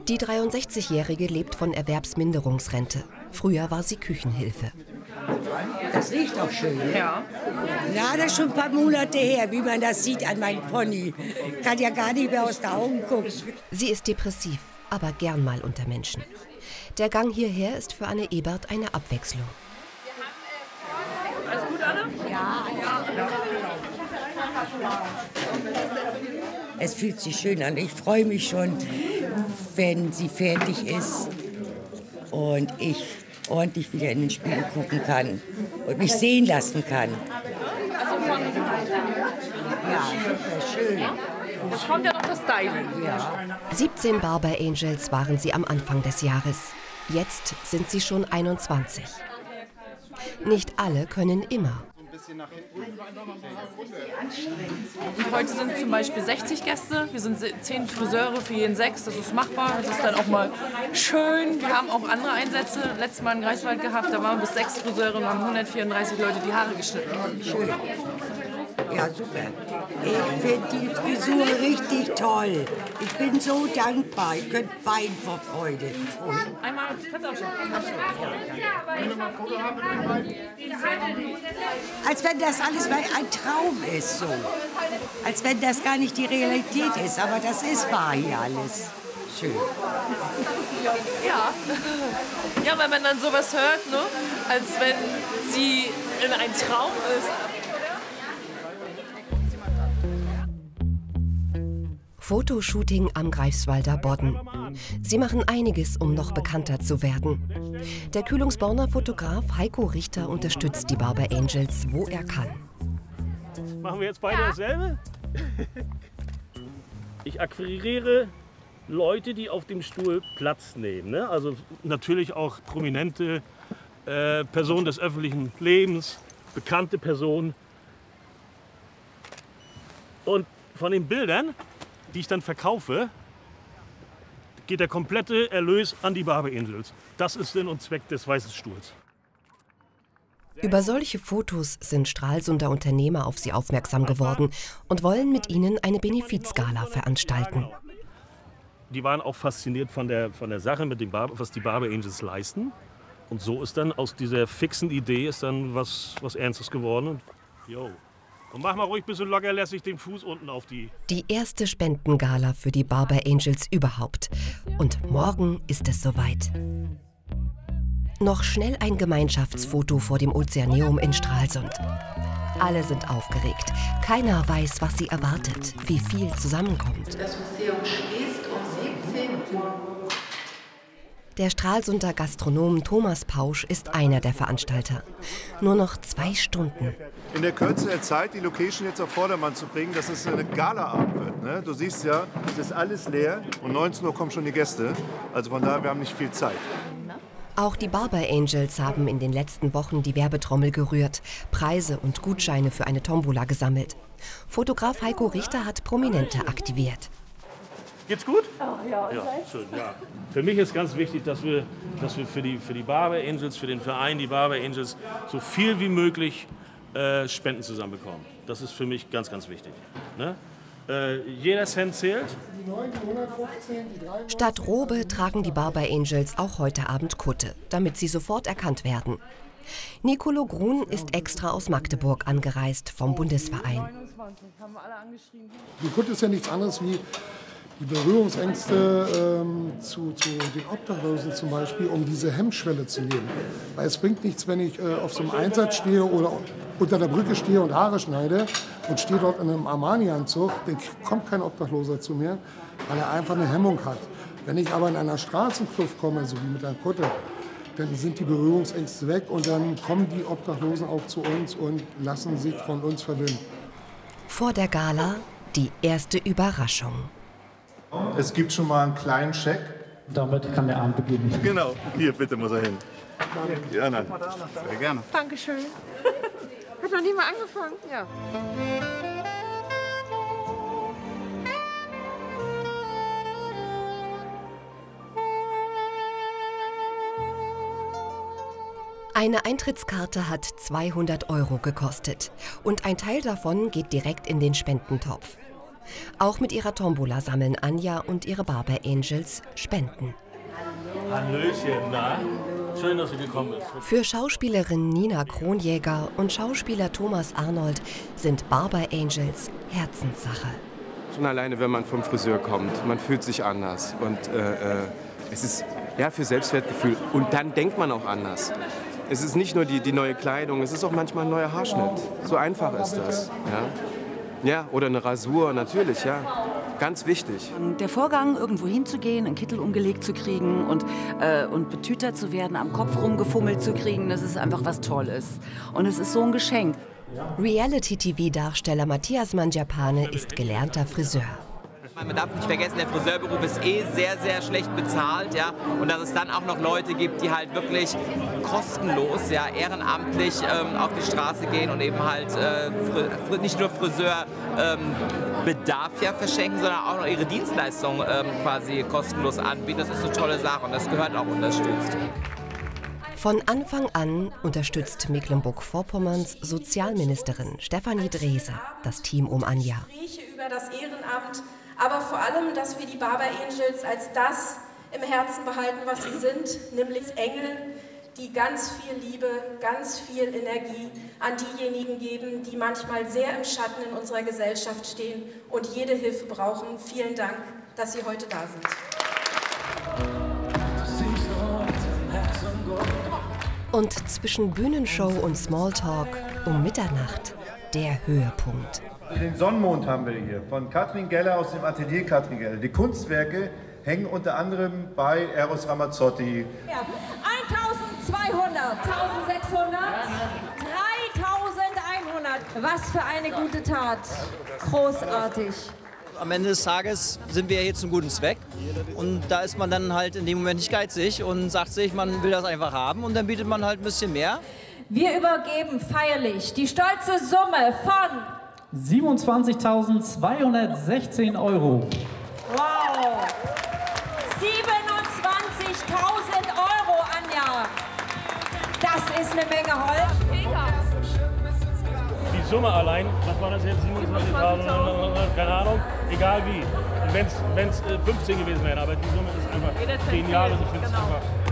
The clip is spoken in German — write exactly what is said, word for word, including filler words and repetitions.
Die dreiundsechzigjährige lebt von Erwerbsminderungsrente. Früher war sie Küchenhilfe. Das riecht auch schön, ne? Ja. Ja, das ist schon ein paar Monate her, wie man das sieht an meinem Pony. Kann ja gar nicht mehr aus den Augen gucken. Sie ist depressiv, aber gern mal unter Menschen. Der Gang hierher ist für Anne Ebert eine Abwechslung. Alles gut, Anne? Ja, ja. Es fühlt sich schön an. Ich freue mich schon, wenn sie fertig ist und ich ordentlich wieder in den Spiegel gucken kann und mich sehen lassen kann. Also von... Ja, super schön. Es kommt ja noch das Styling. Ja. siebzehn Barber Angels waren sie am Anfang des Jahres. Jetzt sind sie schon einundzwanzig. Nicht alle können immer. Heute sind zum Beispiel sechzig Gäste, wir sind zehn Friseure für jeden sechs, das ist machbar, das ist dann auch mal schön. Wir haben auch andere Einsätze, letztes Mal in Greifswald gehabt, da waren bis sechs Friseure und haben hundertvierunddreißig Leute die Haare geschnitten. Schön. Ja, super. Ich finde die Frisur richtig toll. Ich bin so dankbar. Ich könnte weinen vor Freude. Einmal, kannst du auch schon. Als wenn das alles mal ein Traum ist, so. Als wenn das gar nicht die Realität ist. Aber das ist wahr hier alles. Schön. Ja. Ja, weil man dann sowas hört, ne? Als wenn sie in ein Traum ist. Fotoshooting am Greifswalder Bodden. Sie machen einiges, um noch bekannter zu werden. Der Kühlungsborner Fotograf Heiko Richter unterstützt die Barber Angels, wo er kann. Machen wir jetzt beide dasselbe? Ich akquiriere Leute, die auf dem Stuhl Platz nehmen. Ne? Also natürlich auch prominente äh, Personen des öffentlichen Lebens, bekannte Personen. Und von den Bildern, die ich dann verkaufe, geht der komplette Erlös an die Barber Angels. Das ist Sinn und Zweck des Weißen Stuhls. Über solche Fotos sind Stralsunder Unternehmer auf sie aufmerksam geworden und wollen mit ihnen eine Benefizgala veranstalten. Die waren auch fasziniert von der, von der Sache, mit dem Barber, was die Barber Angels leisten. Und so ist dann aus dieser fixen Idee ist dann was, was Ernstes geworden. Und, yo. Und mach mal ruhig ein bisschen lockerlässig den Fuß unten auf die... Die erste Spendengala für die Barber Angels überhaupt. Und morgen ist es soweit. Noch schnell ein Gemeinschaftsfoto vor dem Ozeaneum in Stralsund. Alle sind aufgeregt. Keiner weiß, was sie erwartet, wie viel zusammenkommt. Das Museum schließt um siebzehn Uhr. Der Stralsunder Gastronom Thomas Pausch ist einer der Veranstalter. Nur noch zwei Stunden. In der Kürze der Zeit, die Location jetzt auf Vordermann zu bringen, dass es eine Galaabend wird. Ne? Du siehst ja, es ist alles leer und neunzehn Uhr kommen schon die Gäste. Also von daher, wir haben nicht viel Zeit. Auch die Barber Angels haben in den letzten Wochen die Werbetrommel gerührt, Preise und Gutscheine für eine Tombola gesammelt. Fotograf Heiko Richter hat Prominente aktiviert. Geht's gut? Oh, ja, ja, schön, ja. Für mich ist ganz wichtig, dass wir, dass wir für, die, für die Barber Angels, für den Verein, die Barber Angels, so viel wie möglich äh, Spenden zusammenbekommen. Das ist für mich ganz, ganz wichtig. Ne? Äh, jeder Cent zählt. Statt Robe tragen die Barber Angels auch heute Abend Kutte, damit sie sofort erkannt werden. Nicolo Grun ist extra aus Magdeburg angereist vom Bundesverein. Die Kutte ist ja nichts anderes wie die Berührungsängste ähm, zu, zu den Obdachlosen zum Beispiel, um diese Hemmschwelle zu nehmen. Weil es bringt nichts, wenn ich äh, auf so einem Einsatz stehe oder unter der Brücke stehe und Haare schneide und stehe dort in einem Armani-Anzug, dann kommt kein Obdachloser zu mir, weil er einfach eine Hemmung hat. Wenn ich aber in einer Straßenkluft komme, so wie mit einer Kutte, dann sind die Berührungsängste weg und dann kommen die Obdachlosen auch zu uns und lassen sich von uns verwöhnen. Vor der Gala die erste Überraschung. Es gibt schon mal einen kleinen Scheck. Damit kann der Abend beginnen. Genau, hier bitte muss er hin. Ja, nein. Sehr gerne. Dankeschön. Hat noch nie mal angefangen? Ja. Eine Eintrittskarte hat zweihundert Euro gekostet und ein Teil davon geht direkt in den Spendentopf. Auch mit ihrer Tombola sammeln Anja und ihre Barber Angels Spenden. Hallöchen, na? Schön, dass du gekommen bist. Für Schauspielerin Nina Kronjäger und Schauspieler Thomas Arnold sind Barber Angels Herzenssache. Schon alleine, wenn man vom Friseur kommt, man fühlt sich anders und äh, äh, es ist ja für Selbstwertgefühl und dann denkt man auch anders. Es ist nicht nur die, die neue Kleidung, es ist auch manchmal ein neuer Haarschnitt. So einfach ist das. Ja, ja, oder eine Rasur, natürlich, ja. Ganz wichtig. Der Vorgang, irgendwo hinzugehen, einen Kittel umgelegt zu kriegen und, äh, und betütert zu werden, am Kopf rumgefummelt zu kriegen, das ist einfach was Tolles. Und es ist so ein Geschenk. Reality-T V-Darsteller Matthias Mangiapane ist gelernter Friseur. Man darf nicht vergessen, der Friseurberuf ist eh sehr, sehr schlecht bezahlt. Ja? Und dass es dann auch noch Leute gibt, die halt wirklich kostenlos, ja, ehrenamtlich ähm, auf die Straße gehen und eben halt äh, nicht nur Friseurbedarf ähm, ja, verschenken, sondern auch noch ihre Dienstleistungen ähm, quasi kostenlos anbieten. Das ist eine tolle Sache und das gehört auch unterstützt. Von Anfang an unterstützt Mecklenburg-Vorpommerns Sozialministerin Stefanie Drese das Team um Anja. Über das Ehrenamt, aber vor allem, dass wir die Barber Angels als das im Herzen behalten, was sie sind, nämlich Engel, die ganz viel Liebe, ganz viel Energie an diejenigen geben, die manchmal sehr im Schatten in unserer Gesellschaft stehen und jede Hilfe brauchen. Vielen Dank, dass Sie heute da sind. Und zwischen Bühnenshow und Smalltalk um Mitternacht der Höhepunkt. Den Sonnenmond haben wir hier von Katrin Geller aus dem Atelier Katrin Geller. Die Kunstwerke hängen unter anderem bei Eros Ramazzotti. Ja, eintausendzweihundert, eintausendsechshundert, dreitausendeinhundert. Was für eine gute Tat. Großartig. Am Ende des Tages sind wir hier zum guten Zweck und da ist man dann halt in dem Moment nicht geizig und sagt sich, man will das einfach haben und dann bietet man halt ein bisschen mehr. Wir übergeben feierlich die stolze Summe von siebenundzwanzigtausendzweihundertsechzehn Euro. Wow! siebenundzwanzigtausend Euro, Anja! Das ist eine Menge Holz. Die Summe allein, was war das jetzt, siebenundzwanzigtausend, keine Ahnung, egal wie. Wenn es fünfzehn gewesen wäre, aber die Summe ist einfach zehn Jahre, so finde ich einfach